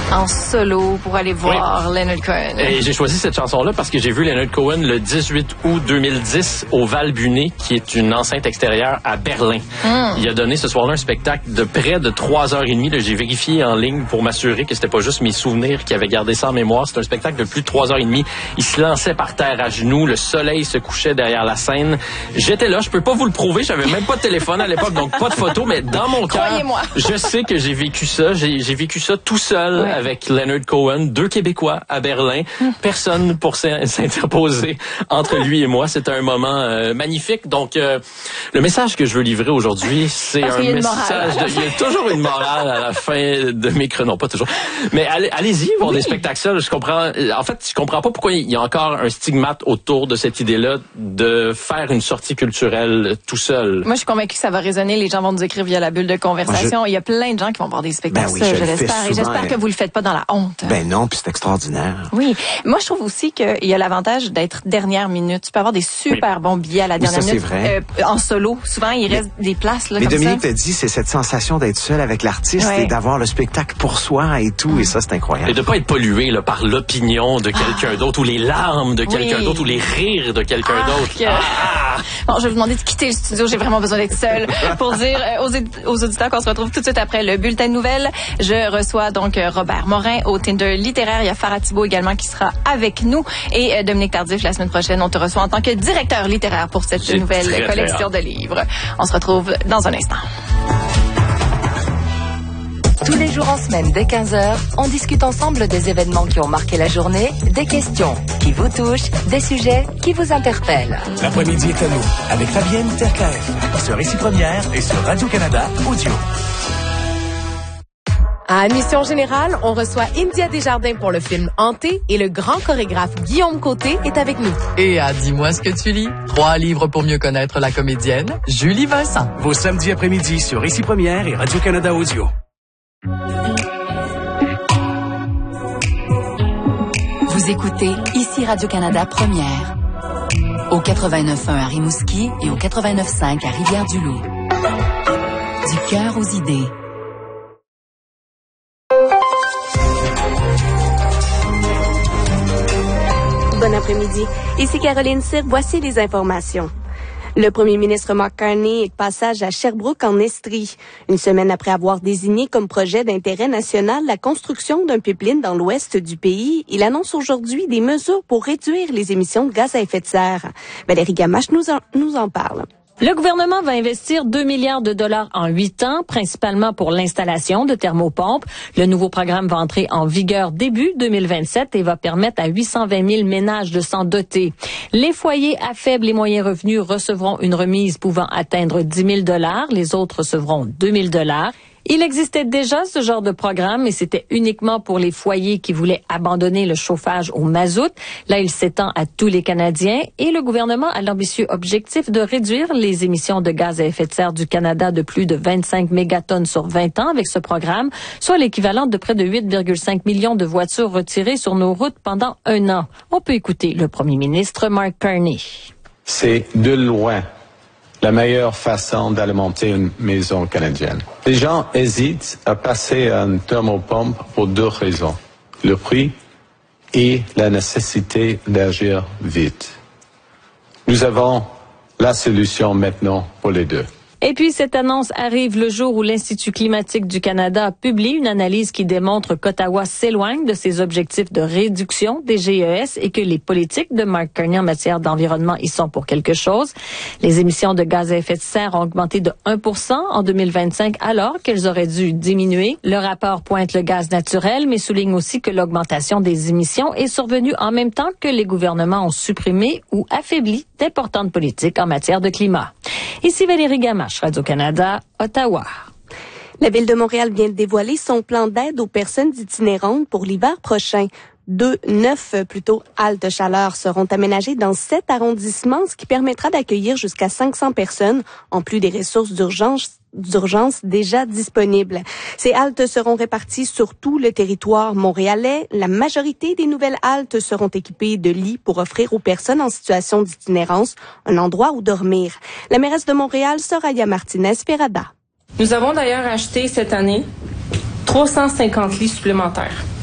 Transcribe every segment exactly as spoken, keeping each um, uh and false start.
En solo pour aller voir oui. Leonard Cohen. Et j'ai choisi cette chanson-là parce que j'ai vu Leonard Cohen le dix-huit août deux mille dix au Val-Bunet, qui est une enceinte extérieure à Berlin. Mm. Il a donné ce soir-là un spectacle de près de trois heures trente. Là, j'ai vérifié en ligne pour m'assurer que c'était pas juste mes souvenirs qui avaient gardé ça en mémoire. C'est un spectacle de plus de trois heures trente. Il se lançait par terre à genoux. Le soleil se couchait derrière la scène. J'étais là. Je peux pas vous le prouver. J'avais même pas de téléphone à l'époque, donc pas de photo. Mais dans mon cœur, je sais que j'ai vécu ça. J'ai, j'ai vécu ça tout seul ouais. avec Leonard Cohen, deux Québécois à Berlin. Mm. Personne pour s'interposer entre lui et moi. C'était un moment euh, magnifique. Donc, euh, le message que je veux livrer aujourd'hui, c'est Parce un message... De, il y a toujours une morale à la fin de mes chronos. Non, pas toujours. Mais allez, allez-y voir oui. des spectacles seuls. Je comprends... En fait, je comprends pas pourquoi il y a encore un stigmate autour de cette idée-là de faire une sortie culturelle tout seul. Moi, je suis convaincue que ça va résonner. Les gens vont nous écrire via la bulle de conversation. Je... Il y a plein de gens qui vont voir des spectacles ben oui, seuls, je, je l'espère. Et j'espère que vous le faites pas dans la honte. Ben non, puis c'est extraordinaire. Oui. Moi, je trouve aussi qu'il y a l'avantage d'être dernière minute. Tu peux avoir des super oui. bons billets à la dernière oui, ça, minute. C'est vrai. Euh, en solo. Souvent, il reste mais, des places, là, mais comme Dominique ça. t'a dit, c'est cette sensation d'être seul avec l'artiste ouais. et d'avoir le spectacle pour soi et tout. Mm. Et ça, c'est incroyable. Et de pas être pollué là, par l'opinion de quelqu'un ah. d'autre ou les larmes de quelqu'un oui. d'autre ou les rires de quelqu'un ah, d'autre. Que... Ah. Bon, je vais vous demander de quitter le studio. J'ai vraiment besoin d'être seule pour dire euh, aux, aux auditeurs qu'on se retrouve tout de suite après le bulletin de nouvelles. Je reçois donc euh, Robert Morin au Tinder littéraire. Il y a Farah Thibault également qui sera avec nous. Et euh, Dominique Tardif, la semaine prochaine, on te reçoit en tant que directeur littéraire pour cette J'ai nouvelle très, collection très de livres. On se retrouve dans un instant. Tous les jours en semaine, dès quinze heures, on discute ensemble des événements qui ont marqué la journée, des questions qui vous touchent, des sujets qui vous interpellent. L'après-midi est à nous, avec Fabienne Terkaef, sur Ici Première et sur Radio-Canada Audio. À Admission Générale, on reçoit India Desjardins pour le film Hanté et le grand chorégraphe Guillaume Côté est avec nous. Et à Dis-moi ce que tu lis, trois livres pour mieux connaître la comédienne, Julie Vincent. Vos samedis après-midi sur Ici Première et Radio-Canada Audio. Vous écoutez Ici Radio-Canada Première. Au quatre-vingt-neuf point un à Rimouski et au quatre-vingt-neuf point cinq à Rivière-du-Loup. Du cœur aux idées. Bon après-midi. Ici Caroline Cyr, voici les informations. Le premier ministre Mark Carney est de passage à Sherbrooke en Estrie. Une semaine après avoir désigné comme projet d'intérêt national la construction d'un pipeline dans l'ouest du pays, il annonce aujourd'hui des mesures pour réduire les émissions de gaz à effet de serre. Valérie Gamache nous en, nous en parle. Le gouvernement va investir deux milliards de dollars en huit ans, principalement pour l'installation de thermopompes. Le nouveau programme va entrer en vigueur début deux mille vingt-sept et va permettre à huit cent vingt mille ménages de s'en doter. Les foyers à faibles et moyens revenus recevront une remise pouvant atteindre dix mille dollars. Les autres recevront deux mille dollars. Il existait déjà ce genre de programme, mais c'était uniquement pour les foyers qui voulaient abandonner le chauffage au mazout. Là, il s'étend à tous les Canadiens et le gouvernement a l'ambitieux objectif de réduire les émissions de gaz à effet de serre du Canada de plus de vingt-cinq mégatonnes sur vingt ans avec ce programme, soit l'équivalent de près de huit virgule cinq millions de voitures retirées sur nos routes pendant un an. On peut écouter le premier ministre Mark Carney. C'est de loin la meilleure façon d'alimenter une maison canadienne. Les gens hésitent à passer à une thermopompe pour deux raisons. Le prix et la nécessité d'agir vite. Nous avons la solution maintenant pour les deux. Et puis, cette annonce arrive le jour où l'Institut climatique du Canada publie une analyse qui démontre qu'Ottawa s'éloigne de ses objectifs de réduction des G E S et que les politiques de Mark Carney en matière d'environnement y sont pour quelque chose. Les émissions de gaz à effet de serre ont augmenté de un pour cent en deux mille vingt-cinq alors qu'elles auraient dû diminuer. Le rapport pointe le gaz naturel, mais souligne aussi que l'augmentation des émissions est survenue en même temps que les gouvernements ont supprimé ou affaibli d'importantes politiques en matière de climat. Ici Valérie Gamache, Radio-Canada, Ottawa. La Ville de Montréal vient de dévoiler son plan d'aide aux personnes itinérantes pour l'hiver prochain. Deux, neuf plutôt haltes chaleur seront aménagées dans sept arrondissements, ce qui permettra d'accueillir jusqu'à cinq cents personnes, en plus des ressources d'urgence d'urgence déjà disponibles. Ces haltes seront réparties sur tout le territoire montréalais. La majorité des nouvelles haltes seront équipées de lits pour offrir aux personnes en situation d'itinérance un endroit où dormir. La mairesse de Montréal, Soraya Martinez-Ferrada. Nous avons d'ailleurs acheté cette année trois cent cinquante lits supplémentaires.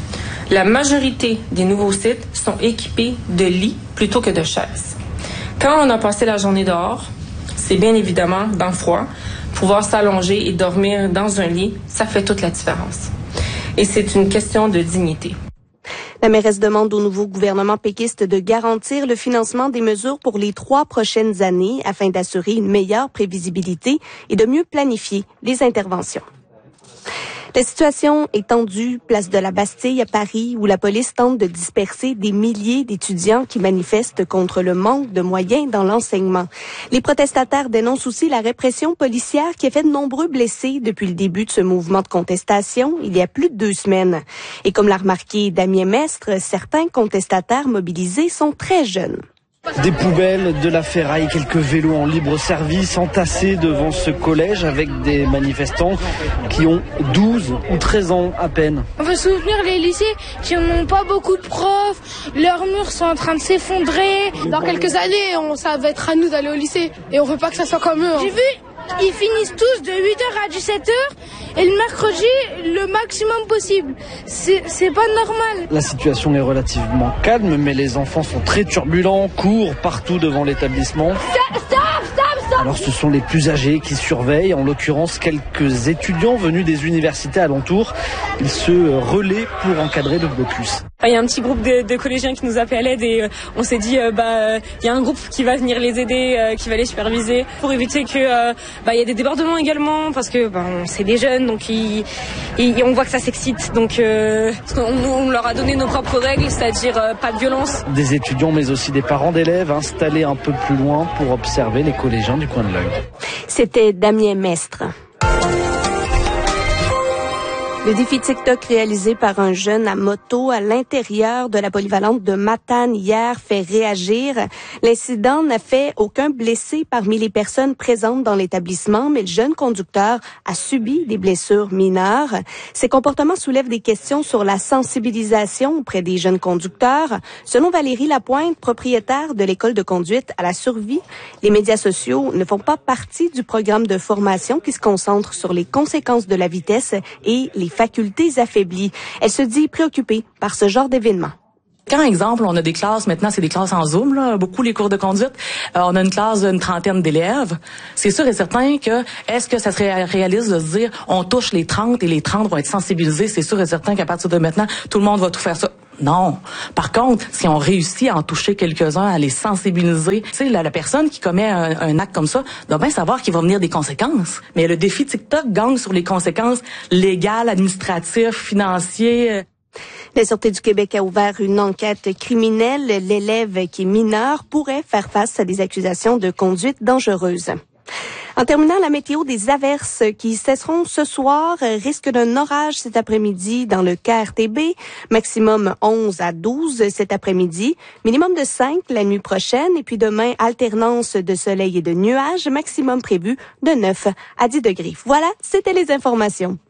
La majorité des nouveaux sites sont équipés de lits plutôt que de chaises. Quand on a passé la journée dehors, c'est bien évidemment dans le froid, pouvoir s'allonger et dormir dans un lit, ça fait toute la différence. Et c'est une question de dignité. La mairesse demande au nouveau gouvernement péquiste de garantir le financement des mesures pour les trois prochaines années afin d'assurer une meilleure prévisibilité et de mieux planifier les interventions. La situation est tendue, place de la Bastille à Paris, où la police tente de disperser des milliers d'étudiants qui manifestent contre le manque de moyens dans l'enseignement. Les protestataires dénoncent aussi la répression policière qui a fait de nombreux blessés depuis le début de ce mouvement de contestation, il y a plus de deux semaines. Et comme l'a remarqué Damien Mestre, certains contestataires mobilisés sont très jeunes. Des poubelles, de la ferraille, quelques vélos en libre service entassés devant ce collège avec des manifestants qui ont douze ou treize ans à peine. On veut soutenir les lycées qui n'ont pas beaucoup de profs, leurs murs sont en train de s'effondrer. Dans quelques années, on, ça va être à nous d'aller au lycée et on veut pas que ça soit comme eux. Hein. J'ai vu, ils finissent tous de huit heures à dix-sept heures et le mercredi, le maximum possible. C'est, c'est pas normal. La situation est relativement calme, mais les enfants sont très turbulents, courent partout devant l'établissement. Stop, stop, stop, stop. Alors ce sont les plus âgés qui surveillent, en l'occurrence quelques étudiants venus des universités alentours. Ils se relaient pour encadrer le blocus. Il y a un petit groupe de, de collégiens qui nous appellent à l'aide et euh, on s'est dit euh, bah il y a un groupe qui va venir les aider, euh, qui va les superviser pour éviter que euh, bah il y a des débordements également parce que bah c'est des jeunes donc ils, ils, on voit que ça s'excite donc euh, on, on leur a donné nos propres règles, c'est-à-dire euh, pas de violence. Des étudiants mais aussi des parents d'élèves installés un peu plus loin pour observer les collégiens du coin de l'œil. C'était Damien Mestre. Le défi TikTok réalisé par un jeune à moto à l'intérieur de la polyvalente de Matane hier fait réagir. L'incident n'a fait aucun blessé parmi les personnes présentes dans l'établissement, mais le jeune conducteur a subi des blessures mineures. Ces comportements soulèvent des questions sur la sensibilisation auprès des jeunes conducteurs. Selon Valérie Lapointe, propriétaire de l'école de conduite à la Survie, les médias sociaux ne font pas partie du programme de formation qui se concentre sur les conséquences de la vitesse et les facultés affaiblies. Elle se dit préoccupée par ce genre d'événement. Quand, exemple, on a des classes, maintenant c'est des classes en Zoom, là, beaucoup les cours de conduite, euh, on a une classe d'une trentaine d'élèves, c'est sûr et certain que, est-ce que ça serait réaliste de se dire, on touche les trente et les trente vont être sensibilisés, c'est sûr et certain qu'à partir de maintenant, tout le monde va tout faire ça. Non. Par contre, si on réussit à en toucher quelques-uns, à les sensibiliser, tu sais, la, la personne qui commet un, un acte comme ça doit bien savoir qu'il va venir des conséquences. Mais le défi TikTok gagne sur les conséquences légales, administratives, financières. La Sûreté du Québec a ouvert une enquête criminelle. L'élève qui est mineur pourrait faire face à des accusations de conduite dangereuse. En terminant, la météo, des averses qui cesseront ce soir, risque d'un orage cet après-midi dans le K R T B, maximum onze à douze cet après-midi, minimum de cinq la nuit prochaine, et puis demain, alternance de soleil et de nuages, maximum prévu de neuf à dix degrés. Voilà, c'était les informations.